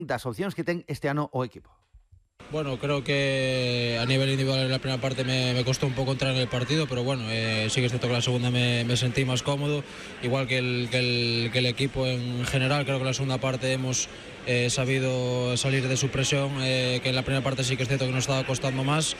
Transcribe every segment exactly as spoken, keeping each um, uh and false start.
das opcións que ten este ano o equipo. Bueno, creo que a nivel individual en la primera parte me, me costó un poco entrar en el partido, pero bueno, eh, sí que es cierto que la segunda me, me sentí más cómodo, igual que el, que, el, que el equipo en general. Creo que en la segunda parte hemos eh, sabido salir de su presión, eh, que en la primera parte sí que es cierto que nos estaba costando más.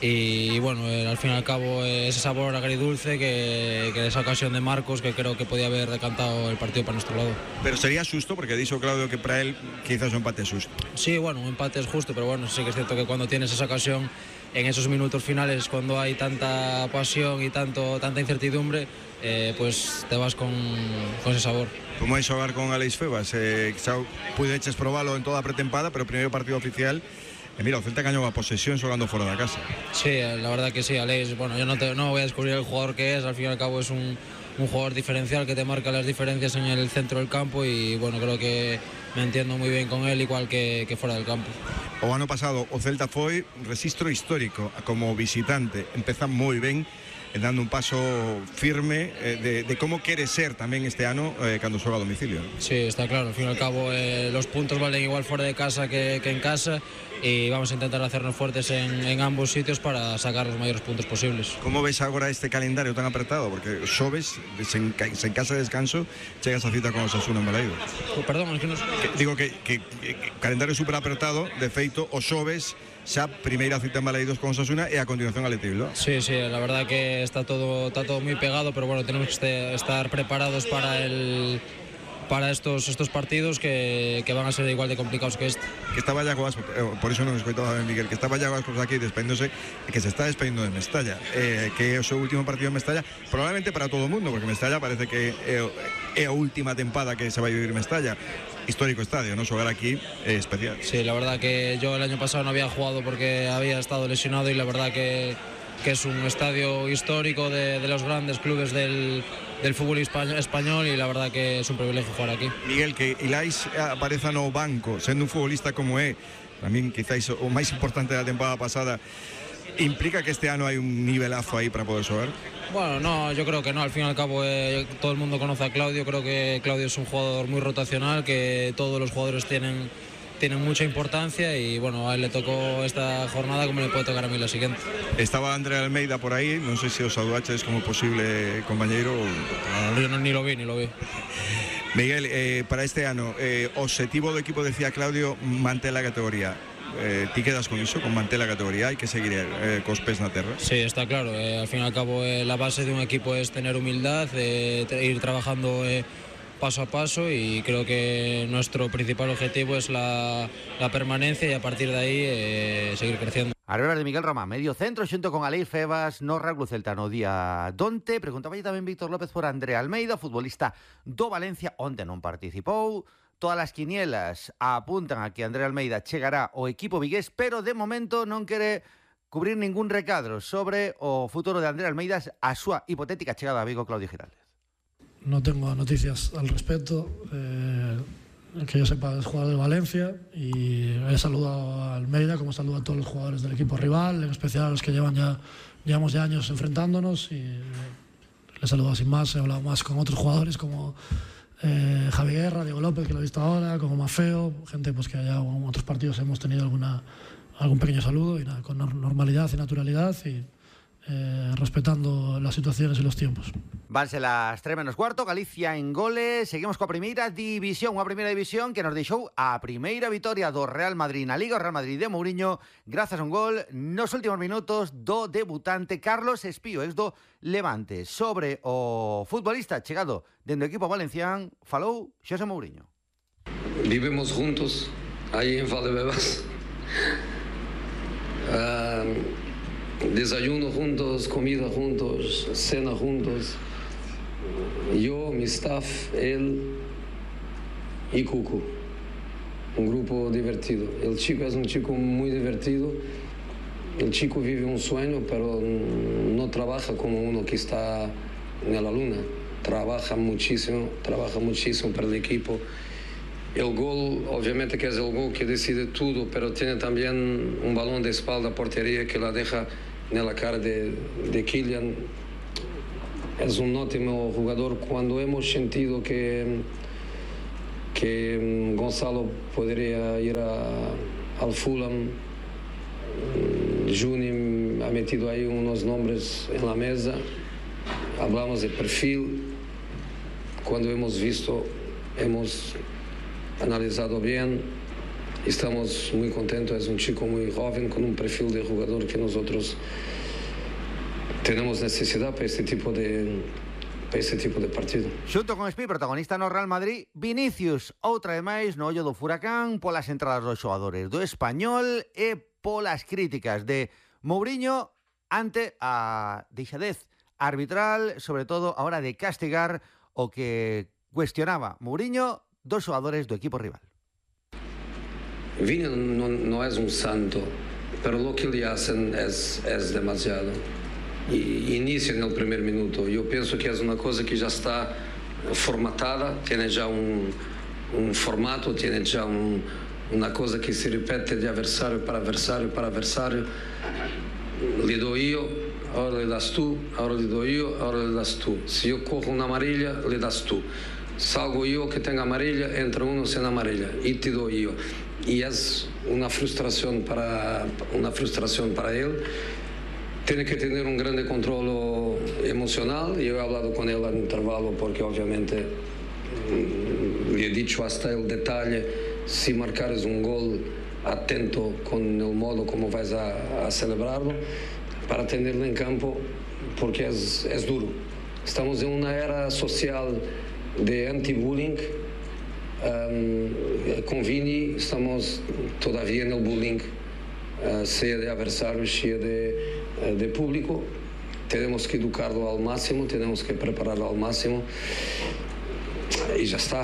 Y, y bueno, eh, al fin y al cabo eh, ese sabor agridulce que, que esa ocasión de Marcos que creo que podía haber decantado el partido para nuestro lado. Pero sería justo, porque dicho Claudio que para él quizás un empate es justo. Sí, bueno, un empate es justo, pero bueno, sí que es cierto que cuando tienes esa ocasión en esos minutos finales, cuando hay tanta pasión y tanto, tanta incertidumbre, eh, pues te vas con, con ese sabor. Como es jugar con Alex Febas, eh, xa pudeches probalo en toda a pretempada, pero o primeiro partido oficial, e mira, o Celta gañou a posesión xogando fora da casa. Sí, la verdad que sí, Alex, bueno, yo no, te, no voy a descubrir el jugador que es, al fin y al cabo es un, un jugador diferencial que te marca las diferencias en el centro del campo y bueno, creo que me entiendo muy bien con él, igual que, que fuera del campo. O ano pasado o Celta foi registro histórico como visitante, empeza moi ben, dando un paso firme eh, de, de cómo quiere ser también este año eh, cuando juega a domicilio. Sí, está claro, al fin y al cabo eh, los puntos valen igual fuera de casa que, que en casa y vamos a intentar hacernos fuertes en, en ambos sitios para sacar los mayores puntos posibles. ¿Cómo ves ahora este calendario tan apretado? Porque xoves, en, en casa de descanso, llegas a cita con Osasuna en Balaidos. Oh, perdón, es que no... Que, digo que, que, que calendario súper apretado, de feito, o xoves, xa primeira cita en Balaidos con Osasuna e a continuación a Letildo. Sí, sí, la verdad que está todo, está todo muy pegado, pero bueno, tenemos que estar preparados para el para estos estos partidos que, que van a ser igual de complicados que este. Que estaba ya Guas, por eso non escoitaba a Miguel, que estaba ya Guas aquí despediéndose, que se está despedindo de Mestalla, eh, que é o seu último partido en Mestalla, probablemente para todo o mundo, porque Mestalla parece que é, é a última tempada que se vai vivir Mestalla. Histórico estadio, ¿no? Jugar aquí es especial. Sí, la verdad que yo el año pasado no había jugado porque había estado lesionado y la verdad que, que es un estadio histórico de, de los grandes clubes del, del fútbol español y la verdad que es un privilegio jugar aquí. Miguel, que Ilais apareza no banco, siendo un futbolista como é, también quizás o máis importante da temporada pasada, ¿implica que este año hay un nivelazo ahí para poder jugar? Bueno, no, yo creo que no, al fin y al cabo eh, todo el mundo conoce a Claudio, creo que Claudio es un jugador muy rotacional, que todos los jugadores tienen, tienen mucha importancia y bueno, a él le tocó esta jornada como le puede tocar a mí la siguiente. Estaba André Almeida por ahí, no sé si os saludaches como posible compañero. No, yo no, ni lo vi, ni lo vi. Miguel, eh, para este año, eh, objetivo del equipo, decía Claudio, mantener la categoría. Eh, ti quedas con eso, con mantener la categoría, hay que seguir eh, cos pés na terra. Sí, está claro, eh, al fin y al cabo eh, la base de un equipo es tener humildad, eh, ir trabajando eh, paso a paso y creo que nuestro principal objetivo es la, la permanencia y a partir de ahí eh, seguir creciendo. Arbebas de Miguel Roma, medio centro, xunto con Alex Febas no Real Club Celta no día donte. Preguntaba tamén Víctor López por André Almeida, futbolista do Valencia, onde non participou. Todas las quinielas apuntan a que André Almeida chegará ao equipo vigués, pero de momento non quere cubrir ningún recadro sobre o futuro de André Almeida, a súa hipotética chegada a Vigo. Claudio Giraldez. No tengo noticias al respecto. Eh, que yo sepa, es jugador de Valencia y he saludado a Almeida como saludo a todos los jugadores del equipo rival, en especial a los que llevan ya, llevamos ya años enfrentándonos y le he saludado sin más. He hablado más con otros jugadores como Eh, Javi Guerra, Diego López, que lo he visto ahora, como Mafeo, gente pues que ya en otros partidos hemos tenido alguna, algún pequeño saludo y nada, con normalidad y naturalidad y eh, respetando las situaciones y los tiempos. Vanse las tres menos cuarto, Galicia en goles. Seguimos coa primeira división, unha primeira división que nos deixou a primeira vitoria do Real Madrid na Liga, o Real Madrid de Mourinho, grazas a un gol nos últimos minutos do debutante Carlos Espío, ex do Levante. Sobre o futbolista chegado dentro do equipo valencián, falou Xosé Mourinho. Vivimos juntos aí en Valdebebas. Uh, desayuno juntos, comida juntos, cena juntos. Yo, mi staff, él y Cuco. Un grupo divertido. El chico es un chico muy divertido. El chico vive un sueño, pero no trabaja como uno que está en la luna. Trabaja muchísimo, trabaja muchísimo para el equipo. El gol, obviamente que es el gol que decide todo, pero tiene también un balón de espalda a portería que la deja en la cara de, de Kylian. Es un ótimo jugador. Cuando hemos sentido que, que Gonzalo podría ir a, al Fulham. Juni ha metido ahí unos nombres en la mesa. Hablamos de perfil. Cuando hemos visto, hemos analizado bien. Estamos muy contentos. Es un chico muy joven con un perfil de jugador que nosotros tenemos necesidad para este tipo de para este tipo de partido. Xunto con Espi, protagonista no Real Madrid, Vinicius, outra vez máis no ollo do furacán polas entradas dos xogadores do Español e polas críticas de Mourinho ante a deixadez arbitral, sobre todo a hora de castigar o que cuestionaba Mourinho dos xogadores do equipo rival. Vini no, no es un santo, pero lo que le hacen es, es demasiado. Y inicia en el primer minuto. Yo pienso que es una cosa que ya está formatada, tiene ya un, un formato, tiene ya un, una cosa que se repite de adversario para adversario para adversario. Le doy yo, ahora le das tú, ahora le doy yo, ahora le das tú. Si yo cojo una amarilla, le das tú. Salgo yo que tenga amarilla, entra uno sin amarilla y te doy yo. Y es una frustración para, una frustración para él. Tiene que tener un grande control emocional. Yo he hablado con él al intervalo porque obviamente le he dicho hasta el detalle, si marcares un gol, atento con el modo como vais a, a celebrarlo, para tenerlo en campo, porque es, es duro. Estamos en una era social de anti-bullying. Um, con Vini estamos todavía en el bullying, uh, sea de adversarios, sea de de público. Tenemos que educarlo al máximo, tenemos que prepararlo al máximo y ya está.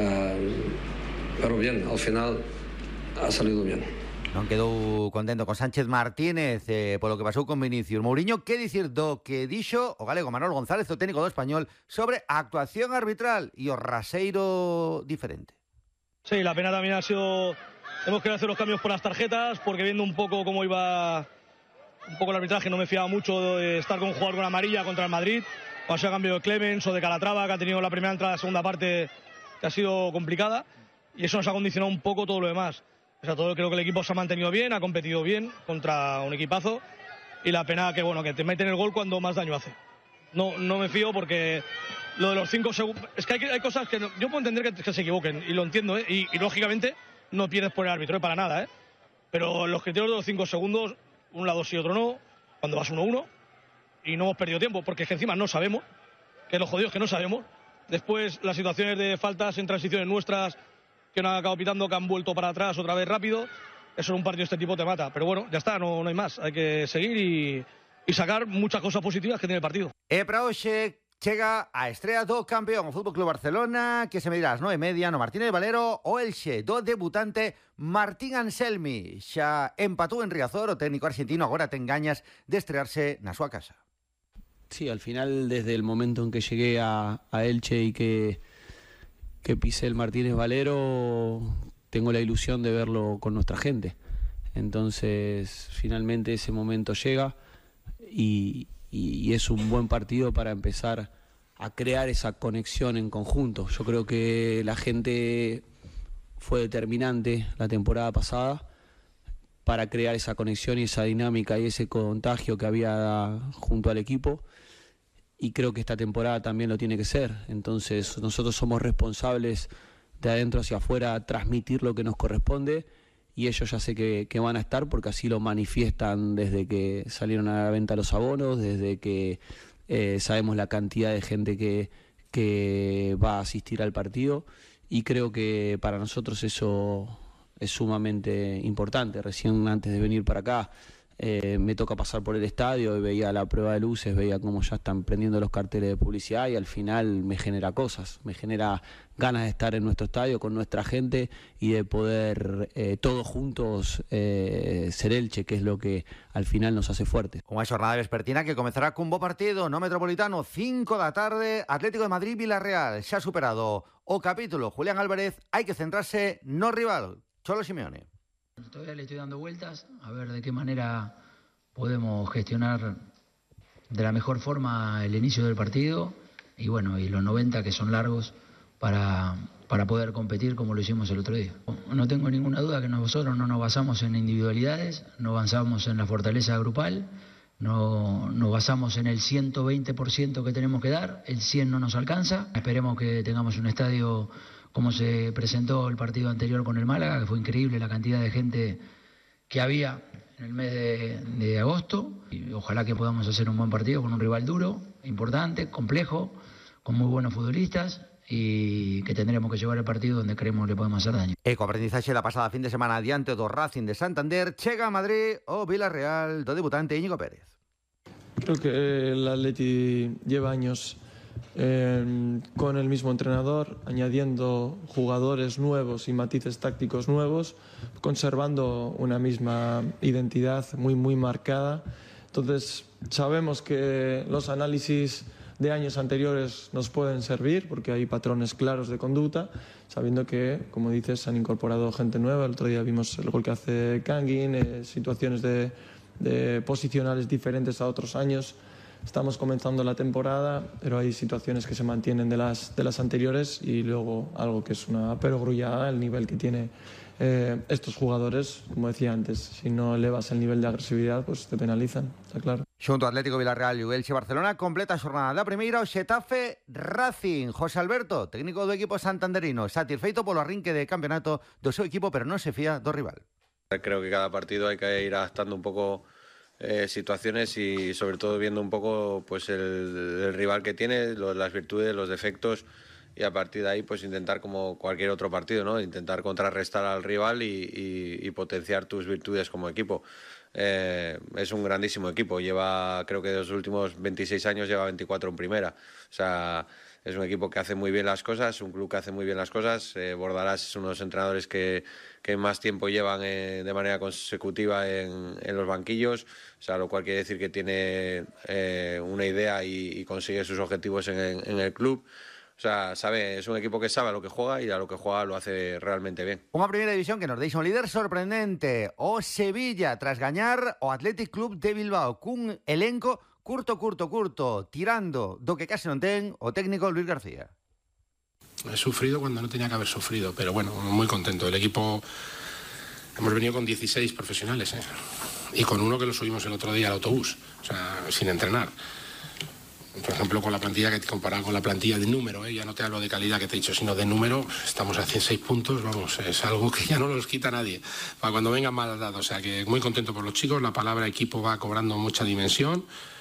Uh, pero bien, al final ha salido bien. Non quedou contento con Sánchez Martínez eh, polo que pasou con Vinicius. Mourinho, que dicir do que dixo o galego Manolo González, o técnico do Español, sobre a actuación arbitral e o raseiro diferente? Sí, la pena también ha sido... Hemos querido hacer los cambios por las tarjetas, porque viendo un poco cómo iba... un poco el arbitraje, no me fiaba mucho de estar con un jugador con amarilla contra el Madrid, o sea, cambio de Clemens o de Calatrava, que ha tenido la primera entrada, la segunda parte que ha sido complicada, y eso nos ha condicionado un poco todo lo demás. O sea, todo, creo que el equipo se ha mantenido bien, ha competido bien contra un equipazo, y la pena que, bueno, que te meten el gol cuando más daño hace. No, no me fío porque lo de los cinco segundos... Es que hay, hay cosas que no, yo puedo entender que, que se equivoquen, y lo entiendo, ¿eh? y, y lógicamente no pierdes por el árbitro, ¿eh? Para nada, ¿eh? Pero los criterios de los cinco segundos... un lado sí, otro no, cuando vas uno uno, y no hemos perdido tiempo, porque es que encima no sabemos, que los jodidos que no sabemos. Después las situaciones de faltas en transiciones nuestras, que no han acabado pitando, que han vuelto para atrás otra vez rápido, eso en un partido de este tipo te mata. Pero bueno, ya está, no, no hay más, hay que seguir y, y sacar muchas cosas positivas que tiene el partido. E para hoxe chega a estrea do campeón, o Fútbol Club Barcelona, que se medirá ás nove e media no Martínez Valero, o Elxe do debutante Martín Anselmi. Xa empatou en Riazor, o técnico argentino agora ten gañas de estrearse na súa casa. Sí, al final, desde el momento en que llegué a, a Elche y que, que pisé el Martínez Valero, tengo la ilusión de verlo con nuestra gente. Entonces, finalmente ese momento llega y... y es un buen partido para empezar a crear esa conexión en conjunto. Yo creo que la gente fue determinante la temporada pasada para crear esa conexión y esa dinámica y ese contagio que había junto al equipo, y creo que esta temporada también lo tiene que ser. Entonces nosotros somos responsables de adentro hacia afuera transmitir lo que nos corresponde, y ellos ya sé que, que van a estar, porque así lo manifiestan desde que salieron a la venta los abonos, desde que eh, sabemos la cantidad de gente que, que va a asistir al partido, y creo que para nosotros eso es sumamente importante. Recién antes de venir para acá eh, me toca pasar por el estadio y veía la prueba de luces, veía cómo ya están prendiendo los carteles de publicidad, y al final me genera cosas, me genera ganas de estar en nuestro estadio con nuestra gente y de poder eh, todos juntos eh, ser Elche, que es lo que al final nos hace fuertes. Unha xornada vespertina que comezará cun bo partido no Metropolitano, cinco da tarde, Atlético de Madrid Villarreal. Xa superado o capítulo Julián Álvarez, hai que centrarse no rival, Cholo Simeone. Todavía le estoy dando vueltas a ver de qué manera podemos gestionar de la mejor forma el inicio del partido, y bueno, y los noventa que son largos para, para poder competir como lo hicimos el otro día. No tengo ninguna duda que nosotros no nos basamos en individualidades, no basamos en la fortaleza grupal, no nos basamos en el ciento veinte por ciento que tenemos que dar, el cien no nos alcanza. Esperemos que tengamos un estadio como se presentó el partido anterior con el Málaga, que fue increíble la cantidad de gente que había en el mes de, de agosto, y ojalá que podamos hacer un buen partido con un rival duro, importante, complejo, con muy buenos futbolistas, y que tendremos que llevar el partido donde creemos le podemos hacer daño. Ecoaprendizaje la pasada fin de semana diante do Racing de Santander, chega a Madrid o Villarreal do debutante Íñigo Pérez. Creo que el Atleti lleva años eh, con el mismo entrenador, añadiendo jugadores nuevos y matices tácticos nuevos, conservando una misma identidad muy, muy marcada. Entonces, sabemos que los análisis de años anteriores nos pueden servir porque hay patrones claros de conducta, sabiendo que, como dices, se han incorporado gente nueva. El otro día vimos el gol que hace Kangin, eh, situaciones de, de posicionales diferentes a otros años. Estamos comenzando la temporada, pero hay situaciones que se mantienen de las, de las anteriores, y luego algo que es una perogrullada, el nivel que tiene eh, estos jugadores. Como decía antes, si no elevas el nivel de agresividad, pues te penalizan, está claro. Xunto Atlético, Villarreal e Elche Barcelona completa a xornada da primeira o Xetafe Racing. José Alberto, técnico do equipo santanderino, satisfeito polo arrinque de campeonato do seu equipo, pero non se fía do rival. Creo que cada partido hay que ir adaptando un poco eh, situaciones y sobre todo viendo un poco pues el, el rival que tiene, lo, las virtudes, los defectos, y a partir de ahí pues intentar, como cualquier otro partido, ¿no? Intentar contrarrestar al rival y, y, y potenciar tus virtudes como equipo. Eh, es un grandísimo equipo, lleva, creo que de los últimos veintiséis años lleva veinticuatro en primera, o sea, es un equipo que hace muy bien las cosas, un club que hace muy bien las cosas. eh, Bordalás es uno de los entrenadores que, que más tiempo llevan eh, de manera consecutiva en, en los banquillos, o sea, lo cual quiere decir que tiene eh, una idea y, y consigue sus objetivos en, en, en el club. O sea, sabe, es un equipo que sabe a lo que juega y a lo que juega lo hace realmente bien. Unha primeira división que nos deixa un líder sorprendente, o Sevilla, tras gañar o Athletic Club de Bilbao, cun elenco curto, curto, curto, tirando do que case non ten o técnico Luis García. He sufrido cuando no tenía que haber sufrido, pero bueno, muy contento. El equipo, hemos venido con dieciséis profesionales, ¿eh? Y con uno que lo subimos el otro día al autobús, o sea, sin entrenar. Por ejemplo, con la plantilla, que comparado con la plantilla de número, ¿eh? Ya no te hablo de calidad que te he dicho, sino de número, estamos a ciento seis puntos, vamos, es algo que ya no nos quita nadie, para cuando vengan mal dados. O sea, que muy contento por los chicos, la palabra equipo va cobrando mucha dimensión,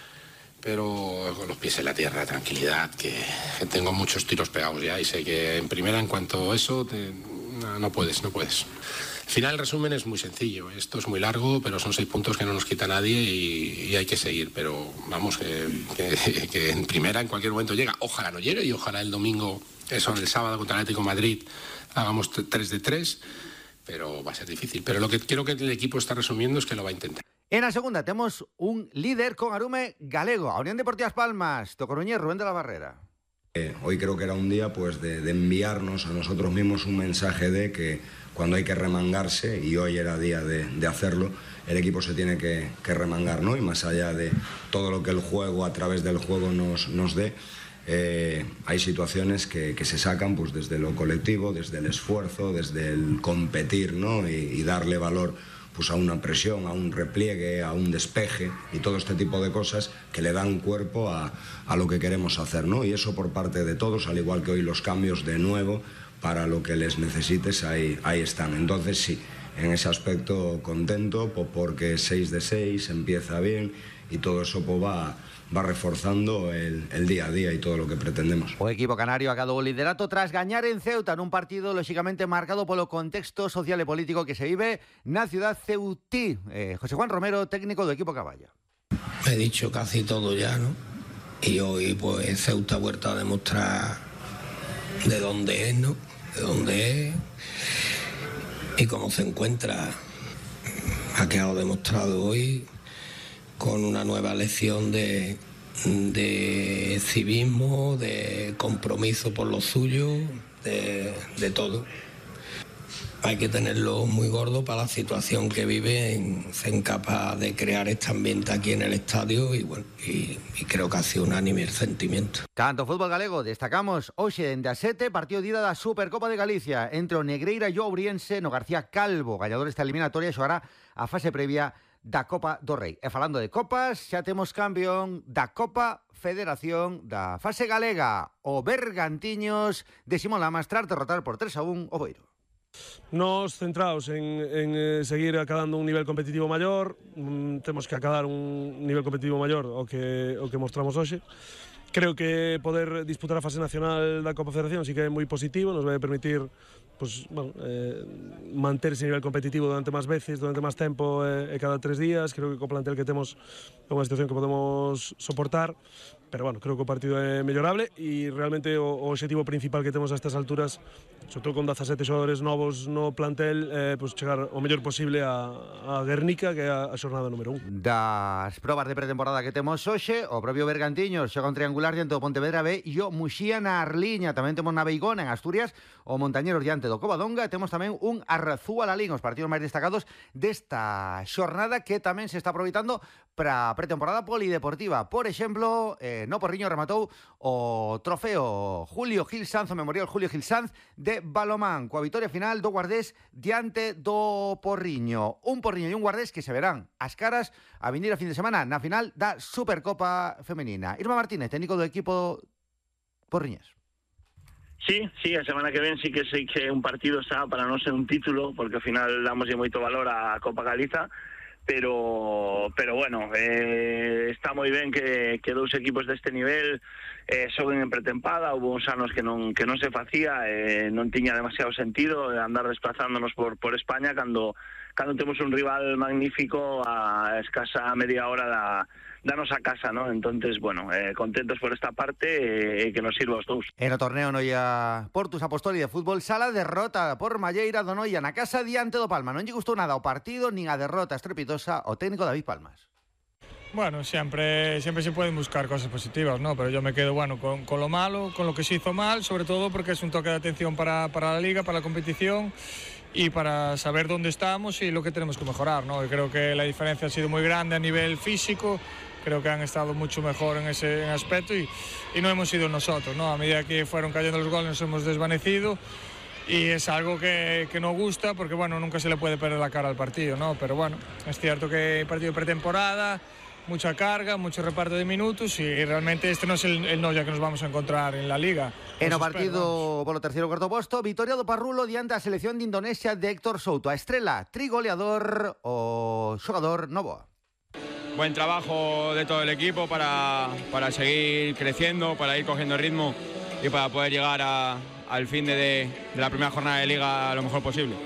pero con los pies en la tierra, tranquilidad, que, que tengo muchos tiros pegados ya, y sé que en primera, en cuanto a eso, te, no, no puedes, no puedes. Al final el resumen es muy sencillo, esto es muy largo, pero son seis puntos que no nos quita nadie y, y hay que seguir, pero vamos, que, que, que en primera en cualquier momento llega, ojalá no llegue, y ojalá el domingo, eso, el sábado contra el Atlético de Madrid, hagamos tres de tres, pero va a ser difícil. Pero lo que quiero que el equipo está resumiendo es que lo va a intentar. En la segunda tenemos un líder con Arume galego, a Unión Deportiva Palmas, do Coruñés, Rubén de la Barrera. Eh, hoy creo que era un día pues de, de enviarnos a nosotros mismos un mensaje de que cuando hay que remangarse, y hoy era día de, de hacerlo, el equipo se tiene que, que remangar, ¿no? Y más allá de todo lo que el juego, a través del juego nos, nos dé, eh, hay situaciones que, que se sacan pues desde lo colectivo, desde el esfuerzo, desde el competir, ¿no? Y, y darle valor pues a una presión, a un repliegue, a un despeje y todo este tipo de cosas que le dan cuerpo a, a lo que queremos hacer, ¿no? Y eso por parte de todos, al igual que hoy los cambios de nuevo, para lo que les necesites, ahí, ahí están. Entonces sí, en ese aspecto contento, pues porque seis de seis empieza bien y todo eso pues va, va reforzando el, el día a día y todo lo que pretendemos. O equipo canario acadou o liderato tras gañar en Ceuta nun partido lóxicamente marcado polo contexto social e político que se vive na ciudad ceutí. Eh, José Juan Romero, técnico do equipo Caballa. He dicho casi todo ya, ¿no? Y hoy pues Ceuta ha vuelto a demostrar de dónde es, ¿no? De dónde es y cómo se encuentra. Ha quedado demostrado hoy con una nueva lección de, de civismo, de compromiso por lo suyo, de, de todo. hay que tenerlo muy gordo para la situación que vive, en ser capaz de crear este ambiente aquí en el estadio y bueno, y, y creo que ha sido unánime el sentimiento. Canto fútbol galego, destacamos hoxe dende a sete partido de ida da Supercopa de Galicia entre o Negreira e o Ouriense no García Calvo. Gañador esta eliminatoria xogará a fase previa da Copa do Rei. E falando de copas, xa temos campeón da Copa Federación da fase galega. O Bergantiños de Simón Lamas tras derrotar por tres a un o Boiro. Nos centrados en, en eh, seguir acadando un nivel competitivo maior, mm, temos que acadar un nivel competitivo maior o que, o que mostramos hoxe. Creo que poder disputar a fase nacional da Copa Federación sí que é moi positivo, nos vai permitir pues, bueno, eh, manter ese nivel competitivo durante máis veces, durante máis tempo e eh, cada tres días. Creo que co plantel que temos é unha situación que podemos soportar, pero bueno, creo que o partido é mellorable e realmente o, o objetivo principal que temos a estas alturas, sobre todo con dezasete xogadores novos no plantel, é eh, pues, chegar o mellor posible a, a Guernica, que é a, a xornada número un. Das probas de pretemporada que temos hoxe, o propio Bergantiños xoga un triangular diante do Pontevedra B e o Muxía na Arliña. Tamén temos na Beigona, en Asturias, o Montañeros diante do Covadonga. Temos tamén un Arrazú a la Lín, os partidos máis destacados desta xornada que tamén se está aproveitando para a pretemporada polideportiva. Por exemplo, eh, no Porriño rematou o trofeo Julio Gil Sanz, o Memorial Julio Gil Sanz de balomán, coa vitoria final do Guardés diante do Porriño. Un Porriño e un Guardés que se verán as caras a vinir a fin de semana na final da Supercopa Femenina. Irma Martínez, técnico do equipo porriñés. Sí, sí, a semana que ven sí que sei que un partido está para non ser un título, porque ao final damos moito valor á Copa Galiza, pero pero bueno, eh, está moi ben que, que dous equipos deste nivel eh, xoguen en pretempada. Houve uns anos que non que non se facía, eh, non tiña demasiado sentido andar desplazándonos por por España cando cando temos un rival magnífico a escasa media hora da da nosa casa, ¿no? Entonces, bueno, eh, contentos por esta parte e eh, que nos sirva aos dous. En o torneo Noia Portus Apostoli de fútbol sala, derrota por Malleira do Noia na casa diante do Palma. Non lle gustou nada o partido nin a derrota estrepitosa o técnico David Palmas. Bueno, siempre, siempre se pueden buscar cosas positivas, ¿no? Pero yo me quedo bueno con, con lo malo, con lo que se hizo mal, sobre todo porque es un toque de atención para, para la liga, para la competición y para saber dónde estamos y lo que tenemos que mejorar, ¿no? Y creo que la diferencia ha sido muy grande a nivel físico. Creo que han estado mucho mejor en ese aspecto y, y no hemos sido nosotros, ¿no? A medida que fueron cayendo los goles nos hemos desvanecido y es algo que, que no gusta porque, bueno, nunca se le puede perder la cara al partido, ¿no? Pero bueno, es cierto que hay partido de pretemporada, mucha carga, mucho reparto de minutos y, y realmente este no es el, el Noia que nos vamos a encontrar en la Liga. En o partido polo terceiro cuarto posto, vitoria do Parrulo diante a selección de Indonesia de Héctor Souto. A estrela, trigoleador o xogador Novoa. Buen trabajo de todo el equipo para, para seguir creciendo, para ir cogiendo ritmo y para poder llegar a, al fin de, de, de la primera jornada de Liga lo mejor posible.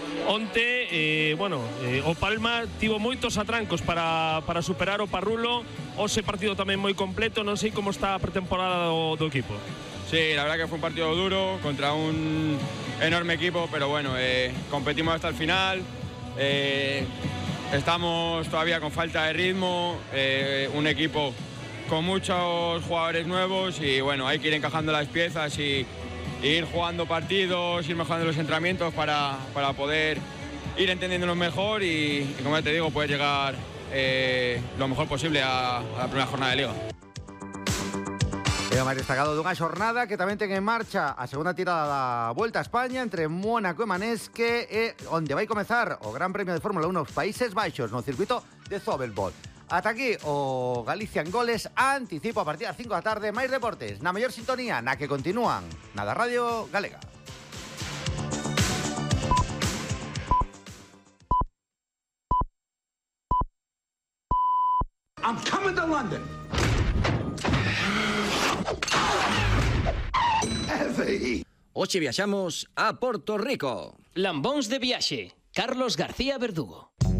Onte, eh, bueno, eh, o Palma tivo moitos atrancos para, para superar o Parrulo. Ose partido tamén moi completo, non sei como está a pretemporada do, do equipo. Sí, la verdad que fue un partido duro contra un enorme equipo, pero bueno, eh, competimos hasta el final. Eh, Estamos todavía con falta de ritmo, eh, un equipo con muchos jugadores nuevos y bueno, hay que ir encajando las piezas y, y ir jugando partidos, ir mejorando los entrenamientos para, para poder ir entendiéndonos mejor y, y como ya te digo, poder llegar eh, lo mejor posible a, a la primera jornada de Liga. É o máis destacado dunha xornada que tamén ten en marcha a segunda tirada da Volta a España entre Mónaco e Manesque e onde vai comezar o Gran Premio de Fórmula uno aos Países Baixos no circuito de Zobelbot. Ata aquí o Galicia en goles, anticipo a partir das cinco da tarde, máis deportes na mellor sintonía na que continúan na da Radio Galega. I'm coming to London. Hoxe viaxamos a Porto Rico. Lambóns de viaxe, Carlos García Verdugo.